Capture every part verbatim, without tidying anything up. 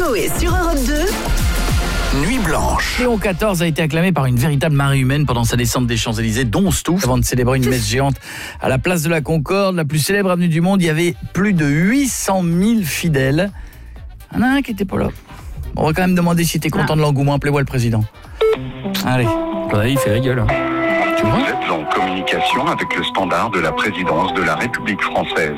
Coé sur Europe deux. Nuit blanche. Léon quatorze a été acclamé par une véritable marée humaine pendant sa descente des Champs-Élysées, dont tout, avant de célébrer une messe géante à la place de la Concorde, la plus célèbre avenue du monde. Il y avait plus de huit cent mille fidèles. Il y en a un qui était pas là. On va quand même demander si t'es content de l'engouement. Appelez-moi le président. Allez. Ouais, il fait la gueule. Tu vois ? Vous êtes en communication avec le standard de la présidence de la République française.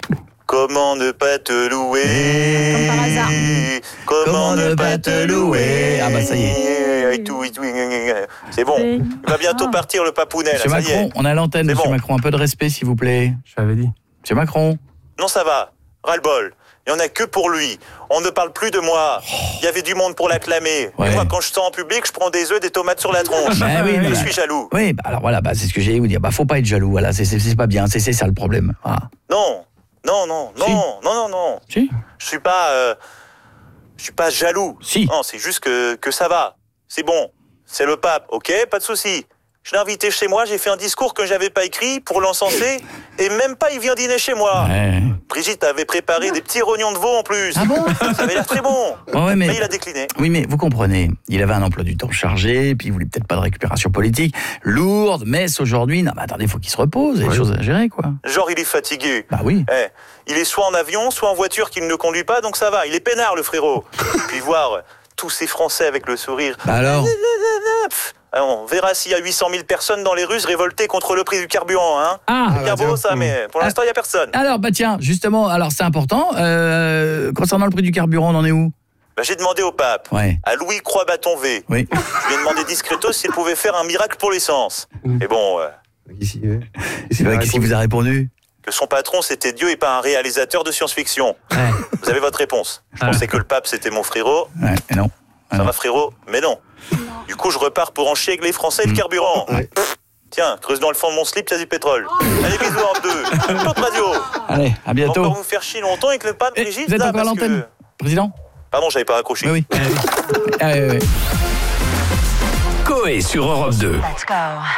Comment ne pas te louer? Comme par hasard. Comment ne pas te louer? Ah bah ça y est. Et tout, et tout. C'est bon. Il va bientôt partir le papounet, là, Monsieur ça y Macron, est. on a l'antenne, C'est monsieur bon. Macron. Un peu de respect, s'il vous plaît. Je l'avais dit. Monsieur Macron. Non, ça va. Ras-le-bol. Il n'y en a que pour lui. On ne parle plus de moi. Il y avait du monde pour l'acclamer. Ouais. Et moi, quand je sors en public, je prends des œufs, des tomates sur la tronche. Bah oui, je mais- suis jaloux. Oui, bah alors voilà, bah c'est ce que j'ai vous dire. Bah faut pas être jaloux, voilà, c'est c'est, c'est pas bien, c'est c'est ça le problème. Ah. Non, non, non, non, Si. non, non, non. Si. Je suis pas, euh, je suis pas jaloux. Si. Non, c'est juste que, que ça va. C'est bon. C'est le pape, ok, pas de souci. Je l'ai invité chez moi, j'ai fait un discours que j'avais pas écrit pour l'encenser, et même pas il vient dîner chez moi. Ouais. Brigitte avait préparé des petits rognons de veau en plus. Ah bon? Ça avait l'air très bon. Ouais, ouais, mais- mais il a décliné. Oui, mais vous comprenez, il avait un emploi du temps chargé, puis il voulait peut-être pas de récupération politique, lourde, messe aujourd'hui, non mais attendez, faut qu'il se repose, il y a des choses à gérer quoi. Genre, il est fatigué. Bah oui. Eh, il est soit en avion, soit en voiture qu'il ne conduit pas, donc ça va. Il est peinard, le frérot. Puis voir euh, tous ces Français avec le sourire. Bah alors? Pff, alors, on verra s'il y a huit cent mille personnes dans les rues se révolter contre le prix du carburant. Hein. Ah, C'est bien beau ça, mais pour l'instant, il n'y a personne. alors bah tiens, justement, alors c'est important, euh, concernant le prix du carburant, on en est où? Bah, j'ai demandé au pape, Ouais. à Louis Croix-Bâton V. Oui. Je lui ai demandé discretos s'il pouvait faire un miracle pour l'essence. Et bon, euh, Ici, C'est vrai, qu'est-ce qu'il vous a répondu? que son patron, c'était Dieu et pas un réalisateur de science-fiction. Ouais, Vous avez votre réponse. Je pensais que le pape, c'était mon frérot. ouais, mais non. Ah Ça non. va, frérot? Mais non. Du coup, je repars pour en chier avec les Français et le carburant. Tiens, creuse dans le fond de mon slip, il y a du pétrole. Allez, bisous en deux. Toute radio. Allez, à On va bientôt. encore vous faire chier longtemps avec le pape, Eh, Brigitte. vous êtes là, encore à parce que- l'antenne, président? Pardon, j'avais pas raccroché. Oui, oui. Ah, oui, oui. Coé sur Europe deux. Let's go.